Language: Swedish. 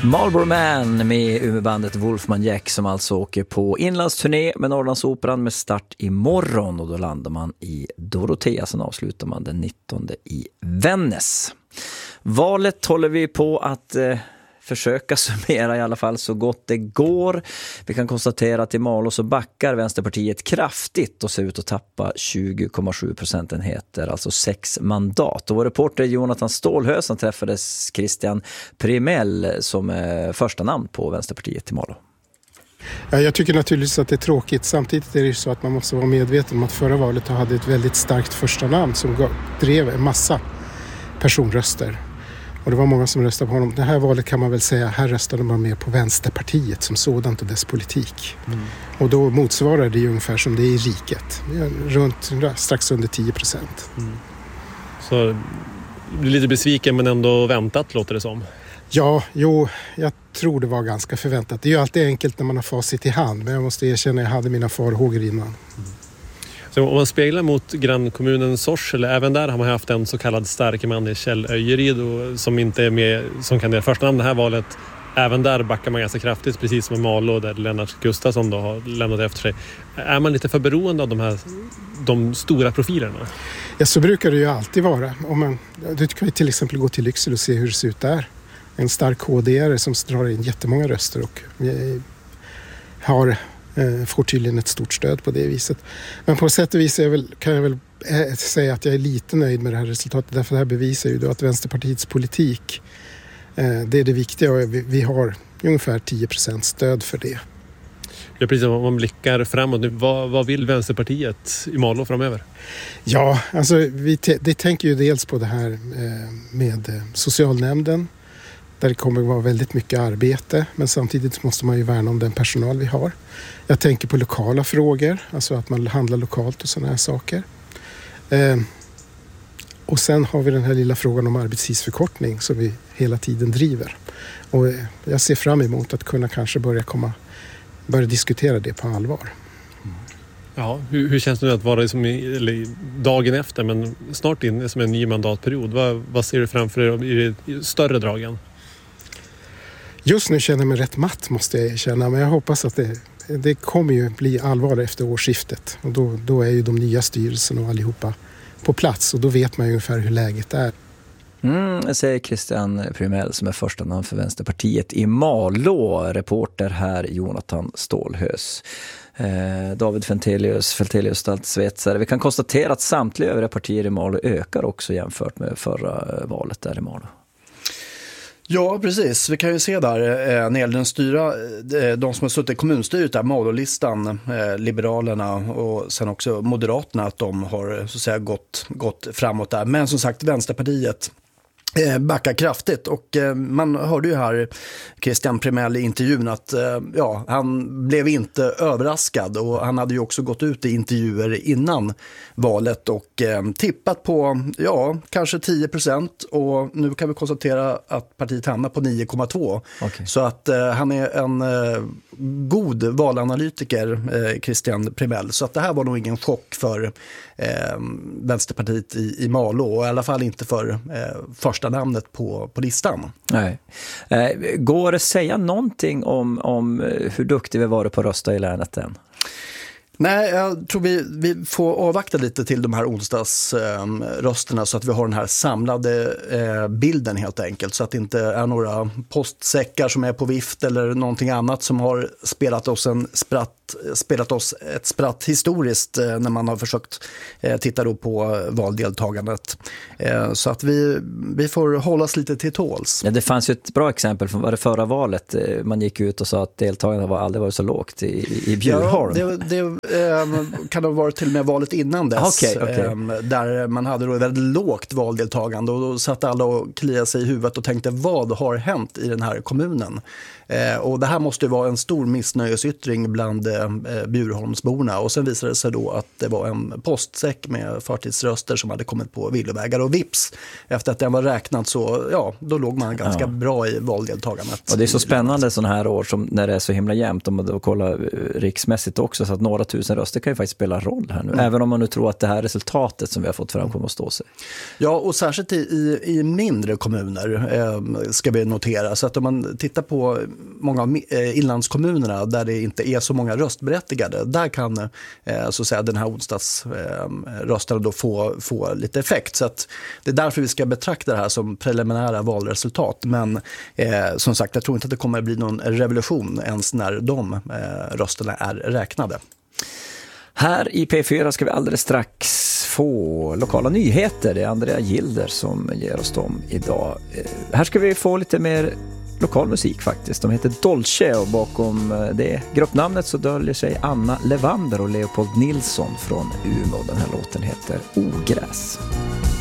Marlboro Man med Umeåbandet Wolfman Jack som alltså åker på inlandsturné med Norrlandsoperan med start imorgon, och då landar man i Dorotea, sen avslutar man den 19 i Vännäs. Valet håller vi på att försöka summera i alla fall så gott det går. Vi kan konstatera att i Malå så backar Vänsterpartiet kraftigt och ser ut att tappa 20,7 procentenheter, alltså 6 mandat. Och vår reporter Jonathan Stålhös, han träffades Christian Primell som är första namn på Vänsterpartiet i Malå. Ja, jag tycker naturligtvis att det är tråkigt. Samtidigt är det ju så att man måste vara medveten om att förra valet hade ett väldigt starkt första namn som drev en massa personröster. Och det var många som röstade på honom. Det här valet kan man väl säga, här röstade man mer på Vänsterpartiet som sådant och dess politik. Mm. Och då motsvarar det ju ungefär som det är i riket. Runt strax under 10%. Mm. Så lite besviken men ändå väntat låter det som. Ja, jag tror det var ganska förväntat. Det är ju alltid enkelt när man har facit i hand. Men jag måste erkänna att jag hade mina farhågor innan. Mm. Så om man speglar mot grannkommunen Sorsele, även där har man haft en så kallad stark man i Kjell Öjerid som inte är med som kandidat första namn det här valet. Även där backar man ganska kraftigt, precis som i Malå där Lennart Gustafsson då har lämnat efter sig. Är man lite för beroende av de stora profilerna? Ja, så brukar det ju alltid vara. Du kan ju till exempel gå till Lycksele och se hur det ser ut där. En stark KD-are som drar in jättemånga röster och får tydligen ett stort stöd på det viset. Men på sätt och vis kan jag väl säga att jag är lite nöjd med det här resultatet. Därför det här bevisar ju då att Vänsterpartiets politik, det är det viktiga, och vi har ungefär 10% stöd för det. Ja, precis. Om man blickar framåt nu, vad vill Vänsterpartiet i Malå framöver? Ja, alltså det tänker ju dels på det här med socialnämnden. Där det kommer att vara väldigt mycket arbete, men samtidigt måste man ju värna om den personal vi har. Jag tänker på lokala frågor, alltså att man handlar lokalt och sådana här saker. Och sen har vi den här lilla frågan om arbetstidsförkortning som vi hela tiden driver. Och jag ser fram emot att kunna kanske börja diskutera det på allvar. Ja, hur känns det nu att vara eller dagen efter, men snart in som en ny mandatperiod? Vad ser du framför dig i större dragen? Just nu känner jag mig rätt matt, måste jag känna, men jag hoppas att det kommer ju bli allvar efter årsskiftet. Och då är ju de nya styrelsen och allihopa på plats, och då vet man ju ungefär hur läget är. Säger Christian Primell som är första namn för Vänsterpartiet i Malå. Reporter här Jonathan Stålhös. David Fältelius svetsare. Vi kan konstatera att samtliga övriga partier i Malå ökar också jämfört med förra valet där i Malå. Ja, precis. Vi kan ju se där när det gäller de som har suttit i kommunstyret där, Malå-listan, Liberalerna och sen också Moderaterna, att de har så att säga gått framåt där. Men som sagt, Vänsterpartiet backar kraftigt, och man hörde ju här Christian Primell i intervjun att han blev inte överraskad, och han hade ju också gått ut i intervjuer innan valet och tippat på kanske 10%, och nu kan vi konstatera att partiet hamnar på 9,2. Okay. Så att han är en god valanalytiker, Christian Primell, så att det här var nog ingen chock för Vänsterpartiet i Malå, och i alla fall inte för första namnet på listan. Nej. Går det att säga någonting om hur duktig vi var på att rösta i länet än? Nej, jag tror vi får avvakta lite till de här onsdagsrösterna så att vi har den här samlade bilden helt enkelt. Så att det inte är några postsäckar som är på vift eller någonting annat som har spelat oss ett spratt historiskt när man har försökt titta då på valdeltagandet. Så att vi får hållas lite till tåls. Ja, det fanns ju ett bra exempel från det förra valet. Man gick ut och sa att deltagandet aldrig varit så lågt i Bjurholm. Ja, det kan det ha varit till och med valet innan dess. Okay. Där man hade då väldigt lågt valdeltagande, och då satt alla och kliade sig i huvudet och tänkte, vad har hänt i den här kommunen? Och det här måste ju vara en stor missnöjesyttring bland Bjurholmsborna, och sen visade det sig då att det var en postsäck med förtidsröster som hade kommit på villovägar, och vips, efter att den var räknad så, ja, då låg man ganska bra i valdeltagandet. Och det är så spännande sådana här år som när det är så himla jämnt, om man då kollar riksmässigt också, så att några tusen röster kan ju faktiskt spela roll här nu, även om man nu tror att det här resultatet som vi har fått fram kommer att stå sig. Ja, och särskilt i mindre kommuner ska vi notera, så att om man tittar på många av inlandskommunerna där det inte är så många röstberättigade, där kan så att säga den här onsdagsrösten då få lite effekt. Så att det är därför vi ska betrakta det här som preliminära valresultat. Men som sagt, jag tror inte att det kommer att bli någon revolution ens när de rösterna är räknade. Här i P4 ska vi alldeles strax få lokala nyheter. Det är Andrea Gilder som ger oss dem idag. Här ska vi få lite mer lokal musik faktiskt. De heter Dolce, och bakom det gruppnamnet så döljer sig Anna Levander och Leopold Nilsson från Umeå. Den här låten heter Ogräs.